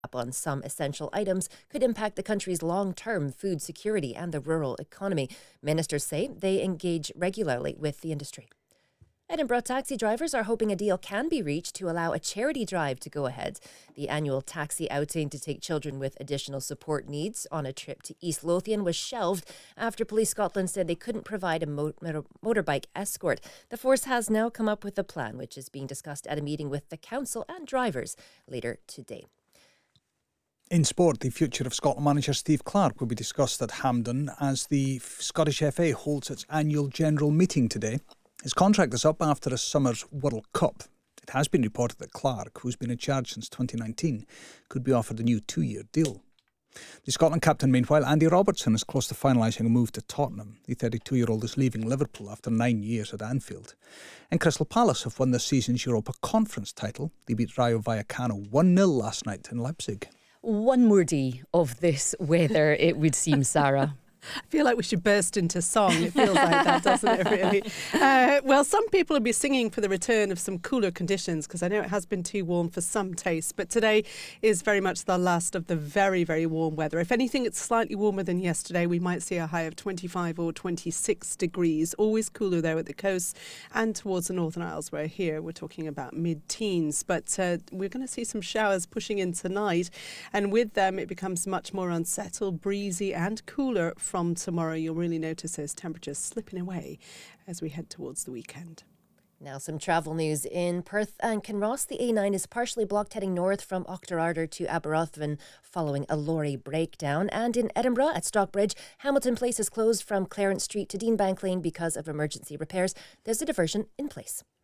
on some essential items could impact the country's long-term food security and the rural economy. Ministers say they engage regularly with the industry. Edinburgh taxi drivers are hoping a deal can be reached to allow a charity drive to go ahead. The annual taxi outing to take children with additional support needs on a trip to East Lothian was shelved after Police Scotland said they couldn't provide a motorbike escort. The force has now come up with a plan, which is being discussed at a meeting with the council and drivers later today. In sport, the future of Scotland manager Steve Clarke will be discussed at Hampden as the Scottish FA holds its annual general meeting today. His contract is up after a summer's World Cup. It has been reported that Clarke, who's been in charge since 2019, could be offered a new 2-year deal. The Scotland captain, meanwhile, Andy Robertson, is close to finalising a move to Tottenham. The 32-year-old is leaving Liverpool after 9 years at Anfield. And Crystal Palace have won this season's Europa Conference title. They beat Rayo Vallecano 1-0 last night in Leipzig. One more day of this weather, it would seem, Sarah. I feel like we should burst into song. It feels like that, doesn't it, really? Well, some people will be singing for the return of some cooler conditions because I know it has been too warm for some tastes. But today is very much the last of the very, very warm weather. If anything, it's slightly warmer than yesterday. We might see a high of 25 or 26 degrees. Always cooler there at the coast and towards the Northern Isles, where here we're talking about mid-teens. But we're going to see some showers pushing in tonight. And with them, it becomes much more unsettled, breezy and cooler from tomorrow. You'll really notice those temperatures slipping away as we head towards the weekend. Now some travel news in Perth and Kinross. The A9 is partially blocked heading north from Auchterarder to Aberothvin following a lorry breakdown. And in Edinburgh at Stockbridge, Hamilton Place is closed from Clarence Street to Deanbank Lane because of emergency repairs. There's a diversion in place.